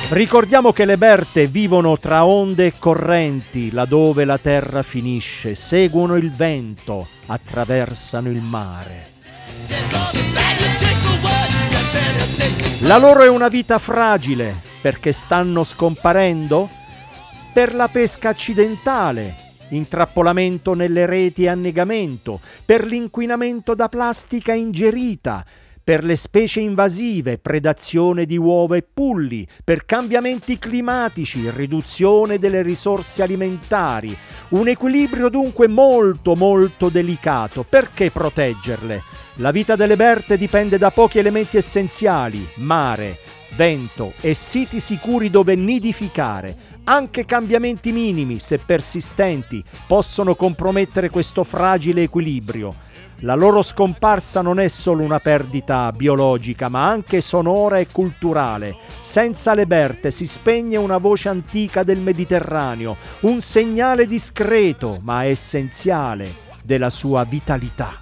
Ricordiamo che le Berte vivono tra onde e correnti, laddove la terra finisce, seguono il vento, attraversano il mare. La loro è una vita fragile, perché stanno scomparendo? Per la pesca accidentale, intrappolamento nelle reti e annegamento, per l'inquinamento da plastica ingerita, per le specie invasive, predazione di uova e pulli, per cambiamenti climatici, riduzione delle risorse alimentari. Un equilibrio dunque molto molto delicato. Perché proteggerle? La vita delle Berte dipende da pochi elementi essenziali: mare, vento e siti sicuri dove nidificare. Anche cambiamenti minimi, se persistenti, possono compromettere questo fragile equilibrio. La loro scomparsa non è solo una perdita biologica, ma anche sonora e culturale. Senza le Berte si spegne una voce antica del Mediterraneo, un segnale discreto ma essenziale della sua vitalità.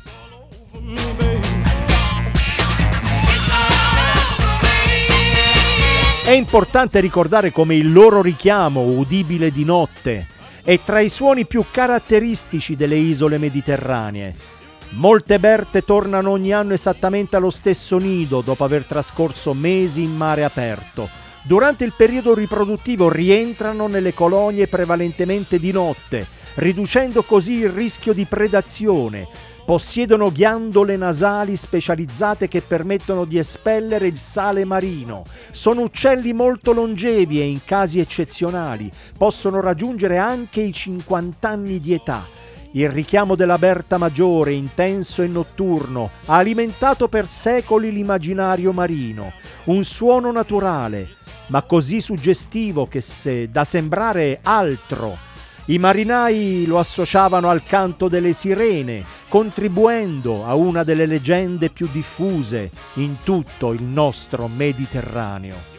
È importante ricordare come il loro richiamo, udibile di notte, è tra i suoni più caratteristici delle isole mediterranee. Molte Berte tornano ogni anno esattamente allo stesso nido dopo aver trascorso mesi in mare aperto. Durante il periodo riproduttivo rientrano nelle colonie prevalentemente di notte, riducendo così il rischio di predazione. Possiedono ghiandole nasali specializzate che permettono di espellere il sale marino. Sono uccelli molto longevi e in casi eccezionali possono raggiungere anche i 50 anni di età. Il richiamo della Berta maggiore, intenso e notturno, ha alimentato per secoli l'immaginario marino. Un suono naturale, ma così suggestivo che da sembrare altro. I marinai lo associavano al canto delle sirene, contribuendo a una delle leggende più diffuse in tutto il nostro Mediterraneo.